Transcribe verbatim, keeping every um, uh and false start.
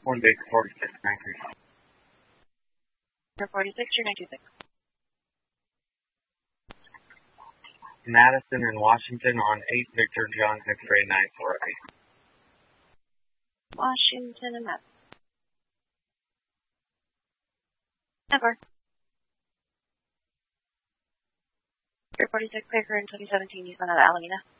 One big forty-six, thank you. forty-six, two nine two six. Madison and Washington on eight Victor John X-ray nine four eight. Washington and Madison. Ever. forty-six, Baker in twenty seventeen, Nissan out of Alameda.